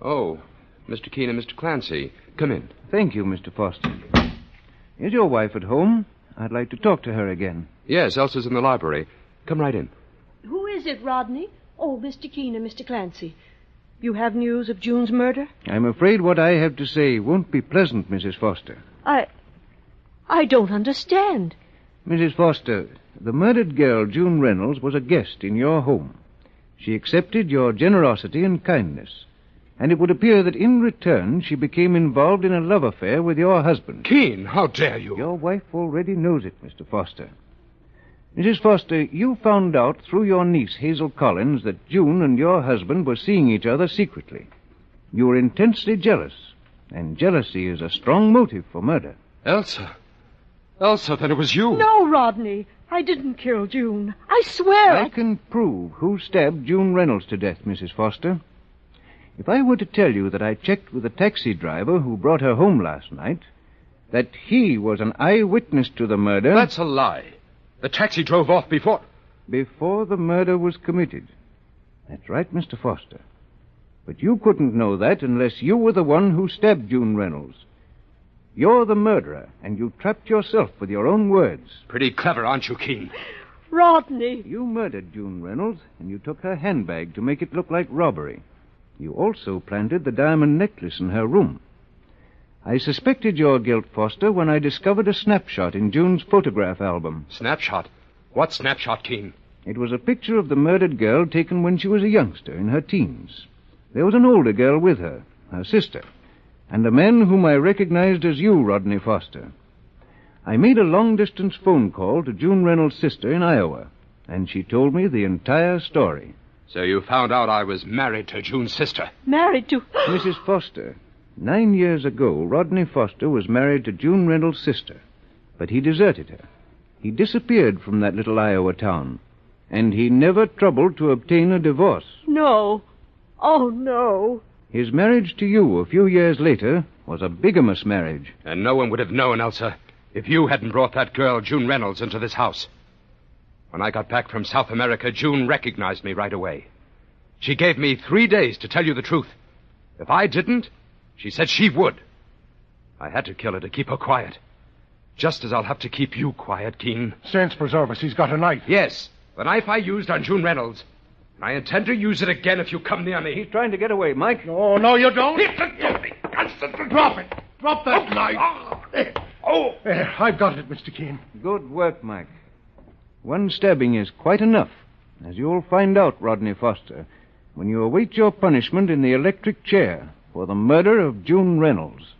Oh, Mr. Keene and Mr. Clancy. Come in. Thank you, Mr. Foster. Is your wife at home? I'd like to talk to her again. Yes, Elsa's in the library. Come right in. Who is it, Rodney? Oh, Mr. Keene and Mr. Clancy. You have news of June's murder? I'm afraid what I have to say won't be pleasant, Mrs. Foster. I don't understand. Mrs. Foster, the murdered girl, June Reynolds, was a guest in your home. She accepted your generosity and kindness. And it would appear that in return she became involved in a love affair with your husband. Keene, how dare you? Your wife already knows it, Mr. Foster. Mrs. Foster, you found out through your niece, Hazel Collins, that June and your husband were seeing each other secretly. You were intensely jealous, and jealousy is a strong motive for murder. Elsa, then it was you. No, Rodney. I didn't kill June. I swear I can prove who stabbed June Reynolds to death, Mrs. Foster. If I were to tell you that I checked with a taxi driver who brought her home last night, that he was an eyewitness to the murder... That's a lie. The taxi drove off before... Before the murder was committed. That's right, Mr. Foster. But you couldn't know that unless you were the one who stabbed June Reynolds. You're the murderer, and you trapped yourself with your own words. Pretty clever, aren't you, Keene? Rodney. You murdered June Reynolds, and you took her handbag to make it look like robbery. You also planted the diamond necklace in her room. I suspected your guilt, Foster, when I discovered a snapshot in June's photograph album. Snapshot? What snapshot, Keene? It was a picture of the murdered girl taken when she was a youngster, in her teens. There was an older girl with her, her sister, and a man whom I recognized as you, Rodney Foster. I made a long-distance phone call to June Reynolds' sister in Iowa, and she told me the entire story. So you found out I was married to June's sister. Married to... Mrs. Foster, 9 years ago, Rodney Foster was married to June Reynolds' sister, but he deserted her. He disappeared from that little Iowa town, and he never troubled to obtain a divorce. No. Oh, no. His marriage to you a few years later was a bigamous marriage. And no one would have known, Elsa, if you hadn't brought that girl, June Reynolds, into this house. When I got back from South America, June recognized me right away. She gave me 3 days to tell you the truth. If I didn't, she said she would. I had to kill her to keep her quiet. Just as I'll have to keep you quiet, Keene. Saints preserve us, he's got a knife. Yes, the knife I used on June Reynolds. And I intend to use it again if you come near me. He's trying to get away, Mike. No, you don't. Drop it. Drop that knife. I've got it, Mr. Keene. Good work, Mike. One stabbing is quite enough, as you'll find out, Rodney Foster, when you await your punishment in the electric chair for the murder of June Reynolds.